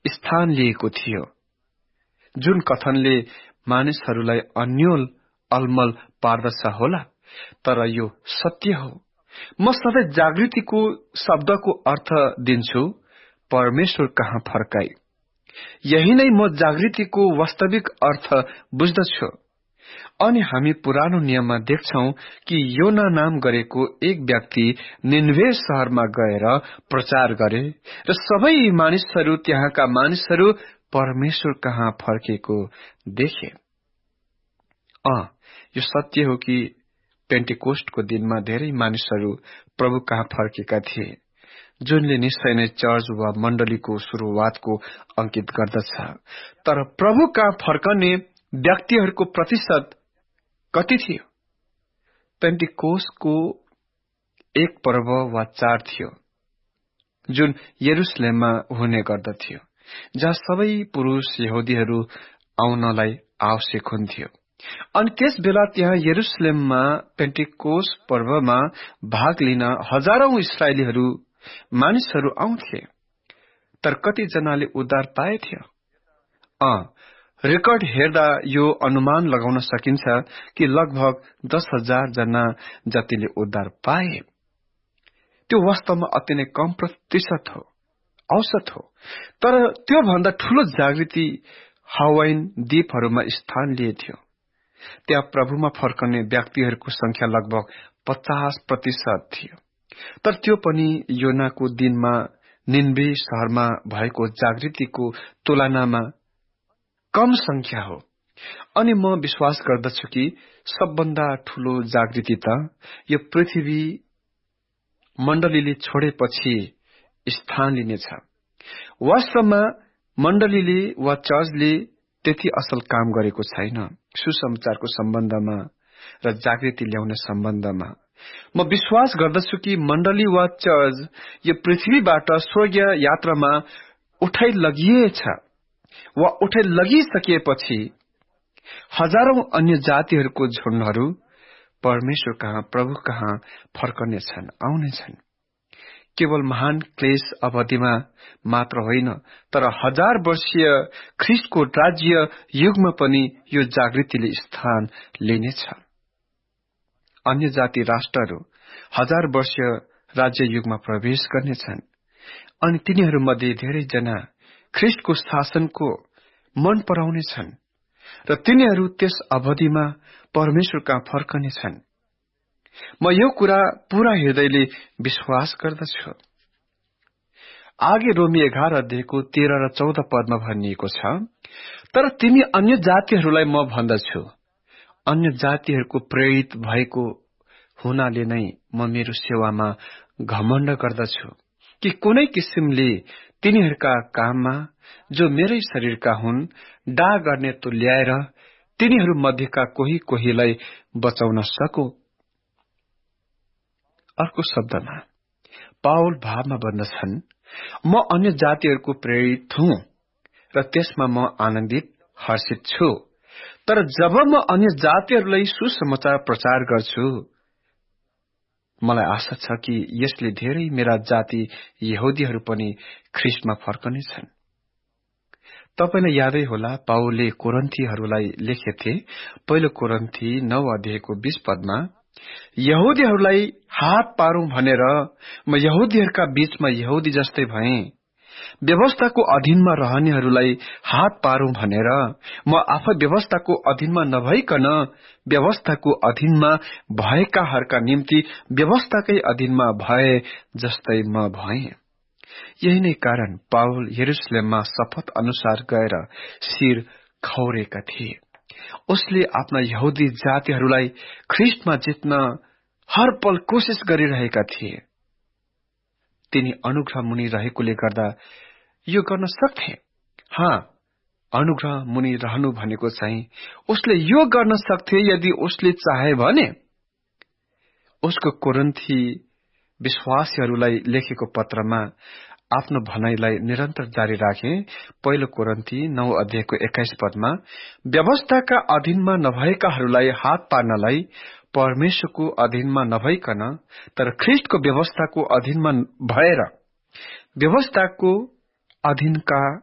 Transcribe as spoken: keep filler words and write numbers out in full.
स्थान लिएको थियो, जुन कथनले मानिसहरूलाई अन्योल अलमल पार्दछ होला, तर यो सत्य हो। म सधैँ जागृतिको शब्दको अर्थ दिन्छु, परमेश्वर कहाँ फर्काई। यही नै म जागृतिको वास्तविक अर्थ बुझ्दछु। अनि हामी पुरानो नियममा देख्छौं कि योना नाम गरेको एक व्यक्ति निन्वे शहरमा गएर प्रचार गरे र सबै मानिसहरू, त्यहाँका मानिसहरू परमेश्वर कहाँ फर्केको देखे। अ यो सत्य हो कि पेन्टिकोस्टको दिनमा धेरै मानिसहरू प्रभु कहाँ फर्केका थिए, जुनले निश्चय नै चर्च वा मण्डलीको शुरूआतको अंकित गर्दछ। तर प्रभु कहाँ फर्कने व्यक्तिहरूको प्रतिशत कति थियो? पेन्टिकोस्टको एक पर्व वा चाड थियो, जुन यरुशलेममा हुने गर्दथ्यो, जहाँ सबै पुरुष यहुदीहरू आउनलाई आवश्यक हुन्थ्यो। अनि त्यस बेला त्यहाँ यरुशलेममा पेन्टिकोस्ट पर्वमा भाग लिन हजारौं इस्राएलीहरू मानिसहरू आउँथे। तर कति जनाले उद्धार पाएथ्यो? अ रेकर्ड हेर्दा यो अनुमान लगाउन सकिन्छ कि लगभग दस हजार जना जतिले उद्धार पाए। त्यो वास्तवमा अति नै कम प्रतिशत हो, औसत हो। तर त्यो भन्दा ठूलो जागृति हवाइन द्वीपहरूमा स्थान लिएथ्यो। त्यहाँ प्रभुमा फर्कने व्यक्तिहरूको संख्या लगभग पचास प्रतिशत थियो। तर त्यो पनि योनाको दिनमा निन्वे शहरमा भएको जागृतिको तुलनामा कम संख्या हो। अनि म विश्वास गर्दछु कि सबभन्दा ठूलो जागृति त यो पृथ्वी मण्डलीले छोडेपछि स्थान लिनेछ। वास्तवमा मण्डलीले वा चर्चले त्यति असल काम गरेको छैन सुसमाचारको सम्बन्धमा र जागृति ल्याउने सम्बन्धमा। म विश्वास गर्दछु कि मण्डली वा चर्च यो पृथ्वीबाट स्वर्गीय यात्रामा उठाइ लगिएछ वा उठाइ लगिसकेपछि हजारौं अन्य जातिहरूको झुण्डहरू परमेश्वर कहाँ, प्रभु कहाँ फर्कनेछन्, आउनेछन्। केवल महान क्लेश अवधिमा मात्र होइन, तर हजार वर्षीय ख्रिस्टको राज्य युगमा पनि यो जागृतिले स्थान लिनेछ। अन्य जाति राष्ट्रहरू हजार वर्षीय राज्य युगमा प्रवेश गर्नेछन् अनि तिनीहरूमध्ये धेरैजना ख्रिस्टको शासनको मन पराउनेछन् र तिनीहरू त्यस अवधिमा परमेश्वर कहाँ फर्कनेछन्। म यो कुरा पूरा हृदयले विश्वास गर्दछु। आगे रोमी एघार अध्यायको तेह्र र चौध पदमा भनिएको छ, तर तिमी अन्य जातिहरूलाई म भन्दछु, अन्य जातिहरूको प्रेरित भएको हुनाले नै म मेरो सेवामा घमण्ड गर्दछु कि कुनै किसिमले तिनीहरूका काममा जो मेरै शरीरका हुन् डाह गर्ने तो ल्याएर तिनीहरू मध्येका कोही कोहीलाई बचाउन सकु। अर्को शब्दमा पावल भावमा भन्दछन्, म अन्य जातिहरूको प्रेरित हुँ र त्यसमा म आनन्दित हर्षित छु। तर जब म अन्य जातिहरूलाई सुसमाचार प्रचार गर्छु, मलाई आशा छ कि यसले धेरै मेरा जाति यहुदीहरू पनि ख्रिस्टमा फर्कनेछन्। तपाईलाई यादै होला, पावलले कोरन्थीहरूलाई लेखेथे, पहिलो कोरन्थी नौ अध्यायको बीस पदमा, यहुदीहरूलाई हात पारौं भनेर म यहुदीहरूका बीचमा यहुदी जस्तै भएँ, व्यवस्थाको अधीनमा रहनेहरूलाई हात पारौं भनेर म आफै व्यवस्थाको अधीनमा नभइकन व्यवस्थाको अधीनमा भएकाहरूका निम्ति व्यवस्थाकै अधीनमा भए जस्तै म भएँ। यही नै कारण पावल यरुशलेममा शपथ अनुसार गएर शिर खौरेका थिए। उसले आफ्ना यहुदी जातिहरूलाई ख्रिस्टमा जित्न हर पल कोशिश गरिरहेका थिए। तिनी अनुग्रह मुनि रहेकोले गर्दा यो गर्न सक्थे। हाँ, अनुग्रह मुनि रहनु भनेको चाहिँ उसले यो गर्न सक्थे यदि उसले चाहे भने। उसको कोरिन्थी विश्वासीहरूलाई लेखेको पत्रमा आफ्नो भनाइलाई निरन्तर जारी राखे। पहिलो कोरिन्थी नौ अध्यायको एक्काइस पदमा, व्यवस्थाका अधीनमा नभएकाहरूलाई हात पार्नलाई परमेश्वरको अधीनमा नभइकन तर ख्रिस्टको व्यवस्थाको अधीनमा भएर व्यवस्थाको अधीनका